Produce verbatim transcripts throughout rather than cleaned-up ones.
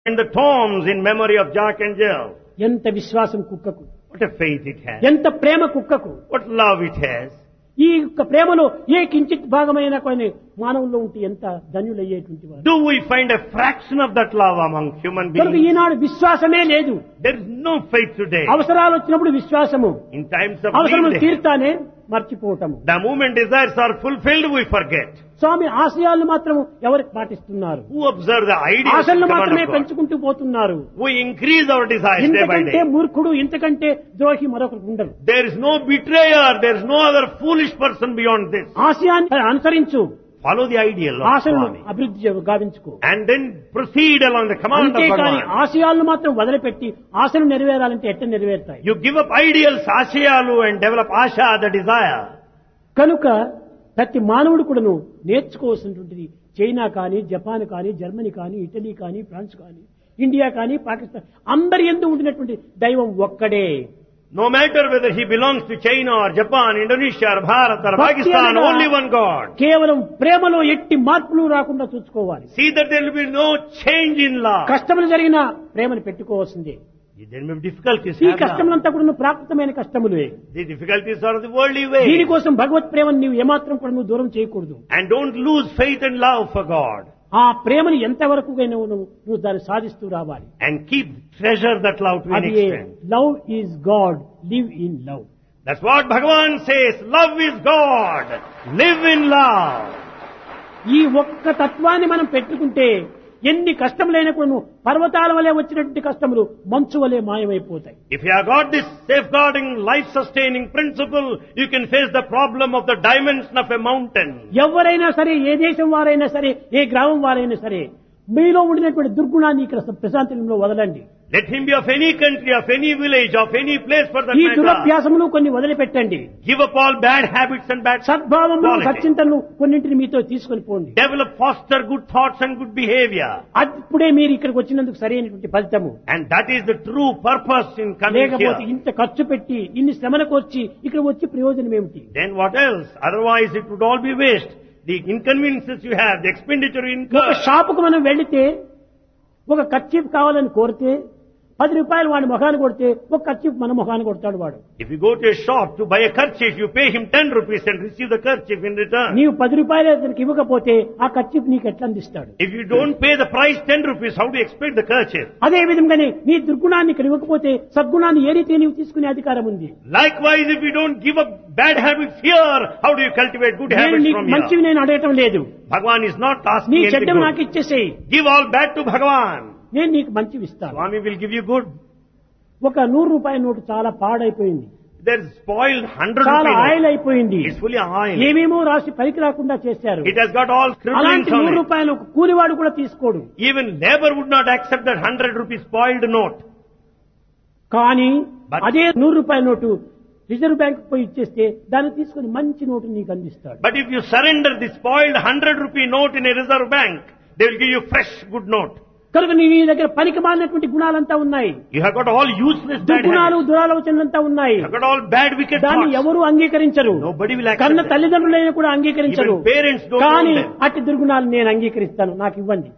And the tombs in memory of Jack and Jill. ఎంత విశ్వాసం కుక్కకు, What a faith it has. ఎంత ప్రేమ కుక్కకు. What love it has. ఈ యొక్క ప్రేమలో ఏ కించిత్ భాగమైన కొన్ని మానవుల్లో ఉంటే ఎంత ధన్యులయ్యేటువంటి వారు. Do we find a fraction of that love among human కనుక beings? ఈనాడు విశ్వాసమే లేదు. There is no faith today. అవసరాలు వచ్చినప్పుడు విశ్వాసము, In times of అవసరములు need, తీర్తానే మర్చిపోవటము. the moment desires are fulfilled, we forget. స్వామి ఆశయాలను మాత్రం ఎవరికి పాటిస్తున్నారు? Who observe the ideas and ఆశలను command మాత్రమే of God? పెంచుకుంటూ పోతున్నారు. We increase our desires day by ఇంతకంటే day. మూర్ఖుడు, ఇంతకంటే ద్రోహి మరొకరు ఉండరు. There is no betrayer, there is no other foolish person beyond this. ఆశయాన్ని అనుసరించు, Follow the ideal of ఆశలను Swami. అభివృద్ధి చే- గావించుకో. And then proceed along the command of అంతేకాని Bhagavan. ఆశయాలను మాత్రం వదిలిపెట్టి ఆశలు నెరవేరాలంటే ఎట్ట నెరవేరుతాయి? You give up ideals, ashayalu, and develop asha, the desire. కనుక ప్రతి మానవుడు కూడాను నేర్చుకోవాల్సినటువంటిది చైనా కానీ, జపాన్ కానీ, జర్మనీ కానీ, ఇటలీ కానీ, ఫ్రాన్స్ కానీ, ఇండియా కానీ, పాకిస్తాన్ అందరి యందు ఉండినటువంటి దైవం ఒక్కడే. No matter whether he belongs to China or Japan, Indonesia or Bharat or భక్తి Pakistan, అనగా only one God. కేవలం ప్రేమలో ఎట్టి మార్పులు రాకుండా చూసుకోవాలి. See that there will be no change in love. కష్టములు జరిగినా ప్రేమను పెట్టుకోవాల్సిందే. There may be difficulties. ఈ have love. కష్టములంతా కూడా ప్రాకృతమైన కష్టములే. The difficulties are the worldly way. దీనికోసం భగవత్ ప్రేమను నీవు ఏమాత్రం కూడా నువ్వు దూరం చేయకూడదు. And don't lose faith and love for God. ఆ ప్రేమను ఎంతవరకు నువ్వు నువ్వు దాన్ని సాధిస్తూ రావాలి. And keep treasure that love to an అది extent. Love is God, live in love. That's what Bhagavan says. Love is God. Live in love. ఈ ఒక్క తత్వాన్ని మనం పెట్టుకుంటే ఎన్ని కష్టములైనా కూడా నువ్వు పర్వతాల వలె వచ్చినటువంటి కష్టములు మంచు వలె మాయమైపోతాయి. If you have got this safeguarding, life-sustaining principle, you can face the problem of the dimension of a mountain. ఎవరైనా సరే, ఏ దేశం వారైనా సరే, ఏ గ్రామం వారైనా సరే, మీలో ఉండినటువంటి దుర్గుణాన్ని ఇక్కడ ప్రశాంతంలో వదలండి. Let him be of any country, of any village, of any place for that ఈ matter. దురభ్యాసములు కొన్ని వదిలిపెట్టండి. Give up all bad habits and bad సద్భావములు, qualities. సచ్చింతనలు కొన్నింటిని మీతో తీసుకొని పోండి. Develop, foster good thoughts and good behavior. అప్పుడే మీరు ఇక్కడికి వచ్చినందుకు సరైనటువంటి ఫలితము. And that is the true purpose in coming లేకపోతే here. ఇంత ఖర్చు పెట్టి ఇన్ని శ్రమలకు వచ్చి ఇక్కడ వచ్చి ప్రయోజనం ఏమిటి? Then what else? Otherwise it would all be waste. The inconveniences you have, the expenditure you ఒక incur. షాపుకు మనం వెళితే ఒక కర్చీఫ్ కావాలని కోరితే పది రూపాయలు వాడి ముఖాన్ని కొడితే ఒక కర్చీఫ్ మన ముఖాన్ని కొడతాడు వాడు. If you go to a shop to buy a kerchief, you pay him ten rupees and receive the kerchief in return. నీవు పది రూపాయలు అతనికి ఇవ్వకపోతే ఆ కర్చీఫ్ నీకు ఎట్లా అందిస్తాడు? If you don't pay the price ten rupees, how do you expect the kerchief? అదే విధంగానే నీ దుర్గుణాన్ని ఇక్కడ ఇవ్వకపోతే సద్గుణాన్ని ఏ రీతి నీవు తీసుకునే అధికారం ఉంది? Likewise, if you don't give up bad habits here, how do you cultivate good నేను habits నీకు from మంచివి here? నేను అడగటం లేదు. Bhagavan is not నీ asking anything చెడ్డవి నాకు good. ఇచ్చేసేయి, Give all bad to Bhagavan. నేను నీకు మంచివి ఇస్తాను. Swami will give you good. ఒక నూరు రూపాయల నోటు చాలా పాడైపోయింది, There's spoiled hundred చాలా rupees. ఆయిల్ అయిపోయింది, It's fully oil. ఏమేమో రాసి పైకి రాకుండా చేశారు. It has got all scribblings అలాంటి on నూరు it. రూపాయలు ఒక కూలివాడు కూడా తీసుకోడు. Even labor would not accept that hundred rupees spoiled note. కానీ But- అదే నూరు రూపాయల నోటు రిజర్వ్ బ్యాంక్ పోయి ఇచ్చేస్తే దాన్ని తీసుకుని మంచి నోటు నీకు అందిస్తాడు. But if you surrender the spoiled hundred rupee note in a reserve bank, they will give you fresh good note. కనుక నీ దగ్గర పనికి మాలినటువంటి గుణాలంతా ఉన్నాయి, You have got all useless bad దుర్గుణాలు, habits. దురాలోచనలంతా ఉన్నాయి. You have got all bad wicked దాన్ని thoughts. ఎవరు అంగీకరించరు. Nobody will accept కన్న them. తల్లిదండ్రులైనా కూడా అంగీకరించరు. Even parents don't కానీ want them. అట్టి దుర్గుణాలు నేను అంగీకరిస్తాను, నాకు ఇవ్వండి.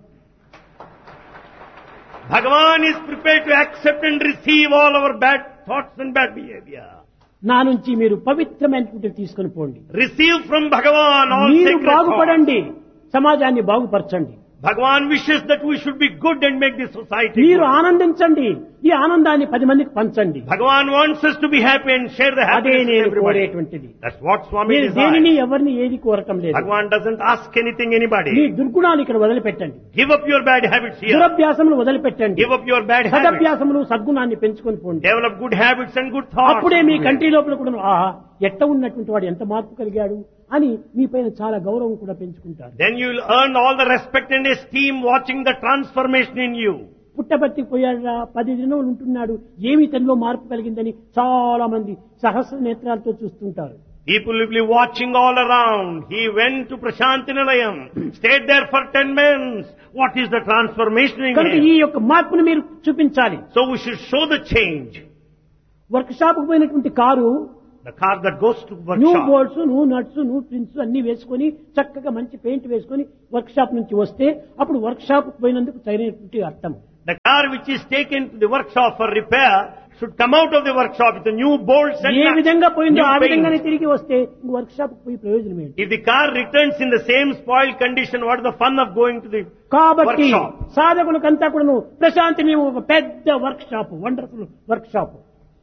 Bhagavan is prepared to accept and receive all our bad thoughts and bad behavior. నా నుంచి మీరు పవిత్రమైనటువంటి తీసుకొని పోండి. Receive from Bhagavan all మీరు sacred thoughts. బాగుపడండి, సమాజాన్ని బాగుపరచండి. Bhagavan wishes that we should be good and make this society మీరు good. ఆనందించండి, ఈ ఆనందాన్ని పది మందికి పంచండి. Bhagavan wants us to be happy and share the అదే happiness with నేను everybody. కోరేటువంటిది. That's what Swami మీరు దేనిని desires. ఎవరిని ఏది కోరటం లేదు. Bhagavan doesn't ask anything anybody. మీ దుర్గుణాలు ఇక్కడ వదిలిపెట్టండి, Give up your bad habits here. దురభ్యాసములు వదిలిపెట్టండి, Give up your bad habits. సదభ్యాసములు సద్గుణాన్ని పెంచుకొని పోండి. Develop good habits and good thoughts. అప్పుడే మీ కంటి లోపల కూడా ఆహా ఎట్ట ఉన్నటువంటి వాడు ఎంత మార్పు కలిగాడు అని మీ పైన చాలా గౌరవం కూడా పెంచుకుంటారు. Then you will earn all the respect and esteem watching the transformation in you. Puttaparthi పోయాడా, పది దినములు ఉంటున్నాడు, ఏమి తనలో మార్పు కలిగిందని చాలా మంది సహస్ర నేత్రాలతో చూస్తుంటారు. People will be watching all around. He went to Prashanti Nilayam, stayed there for ten months. What is the transformation in కనుక ఈ him? యొక్క మార్పును మీరు చూపించాలి. So we should show the change. Work shop కు పోయినటువంటి car The car that goes to new workshop. Bolts, new nuts, new prints అన్ని వేసుకొని చక్కగా మంచి పెయింట్ వేసుకొని వర్క్ షాప్ నుంచి వస్తే అప్పుడు వర్క్ షాప్ పోయినందుకు సరైనటువంటి అర్థం. The car which is taken to the workshop for repair should come out of the workshop with a new bolts and A nuts, విధంగా పోయిందో new ఆ విధంగానే paint. తిరిగి వస్తే వర్క్ షాప్ పోయి ప్రయోజనం ఏంటి? If the car returns in the same spoiled condition, what is the fun of going to the కాబట్టి workshop? సాధకులకంతా కూడా ప్రశాంతి నిలయం ఒక పెద్ద work shop, wonderful work shop.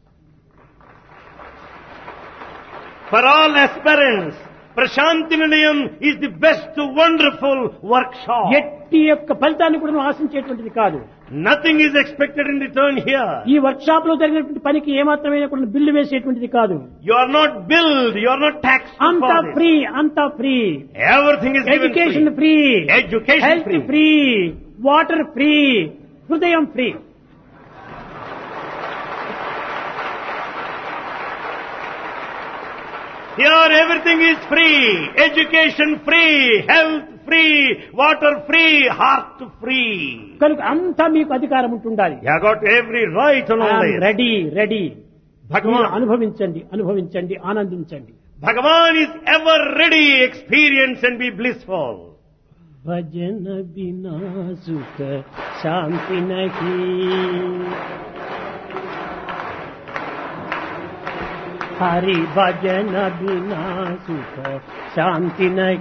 For all aspirants, Prashanti Nilayam is the best wonderful workshop. ఎట్టి యొక్క ఫలితాన్ని కూడా ఆశించేటువంటిది కాదు. Nothing is expected in return here. ఈ వర్క్ షాప్ లో జరిగినటువంటి పనికి ఏమాత్రమైనా కూడా బిల్లు వేసేటువంటిది కాదు. You are not billed, you are not taxed అంతా for this. ఫ్రీ, అంతా free. Everything is given education free. Free, Education health free. Free, water free, హృదయం free. Here everything is free. Education free, health free, water free, heart free. కనుక అంతా మీకు అధికారం ఉంటుండాలి. You have got every right on all this. Ready ready Bhagavan, అనుభవించండి, అనుభవించండి, ఆనందించండి. Bhagavan is ever ready. Experience and be blissful. భజన బినా సుఖ శాంతి నహీ, హరి భజన బినా సుఖ శాంతి నహీ.